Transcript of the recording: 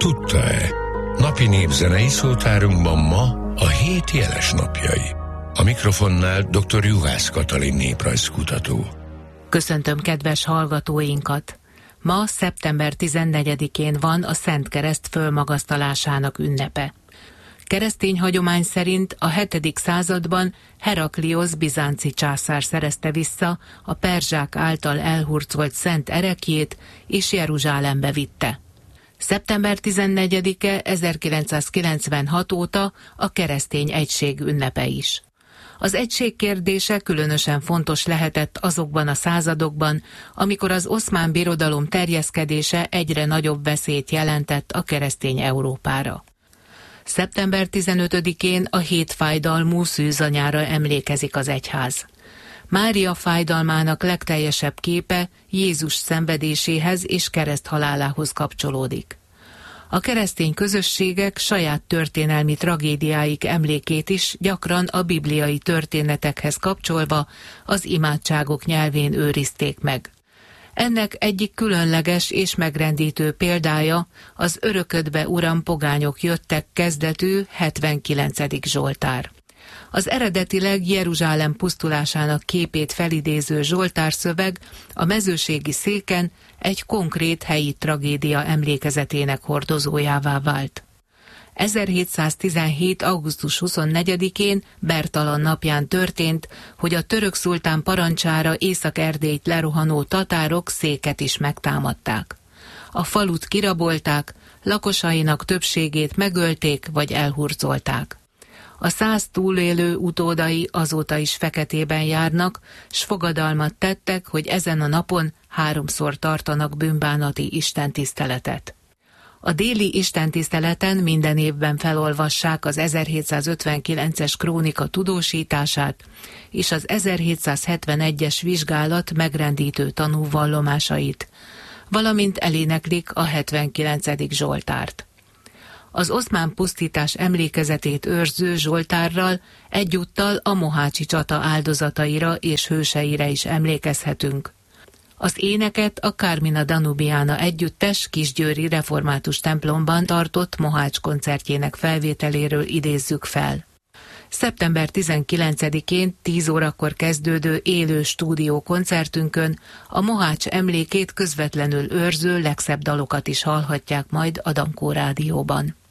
Tudta-e? Napi népzenei szótárunkban ma a 7 jeles napjai. A mikrofonnál dr. Juhász Katalin néprajzkutató. Köszöntöm kedves hallgatóinkat! Ma, szeptember 14-én van a Szent Kereszt fölmagasztalásának ünnepe. Keresztény hagyomány szerint a 7. században Herakliosz bizánci császár szerezte vissza a perzsák által elhurcolt szent ereklyét, és Jeruzsálembe vitte. Szeptember 14-e 1996 óta a keresztény egység ünnepe is. Az egység kérdése különösen fontos lehetett azokban a századokban, amikor az Oszmán Birodalom terjeszkedése egyre nagyobb veszélyt jelentett a keresztény Európára. Szeptember 15-én a 7 fájdalmú szűzanyára emlékezik az egyház. Mária fájdalmának legteljesebb képe Jézus szenvedéséhez és kereszthalálához kapcsolódik. A keresztény közösségek saját történelmi tragédiáik emlékét is gyakran a bibliai történetekhez kapcsolva az imádságok nyelvén őrizték meg. Ennek egyik különleges és megrendítő példája az Öröködbe Uram, pogányok jöttek kezdetű 79. Zsoltár. Az eredetileg Jeruzsálem pusztulásának képét felidéző zsoltárszöveg a mezőségi széken egy konkrét helyi tragédia emlékezetének hordozójává vált. 1717. augusztus 24-én Bertalan napján történt, hogy a török szultán parancsára Észak-Erdélyt lerohanó tatárok széket is megtámadták. A falut kirabolták, lakosainak többségét megölték vagy elhurcolták. A 100 túlélő utódai azóta is feketében járnak, s fogadalmat tettek, hogy ezen a napon 3-szor tartanak bűnbánati istentiszteletet. A déli istentiszteleten minden évben felolvassák az 1759-es krónika tudósítását és az 1771-es vizsgálat megrendítő tanúvallomásait, valamint eléneklik a 79. Zsoltárt. Az oszmán pusztítás emlékezetét őrző zsoltárral egyúttal a mohácsi csata áldozataira és hőseire is emlékezhetünk. Az éneket a Carmina Danubiana együttes kisgyőri református templomban tartott Mohács koncertjének felvételéről idézzük fel. Szeptember 19-én 10 órakor kezdődő élő stúdió koncertünkön a Mohács emlékét közvetlenül őrző legszebb dalokat is hallhatják majd a Dankó Rádióban.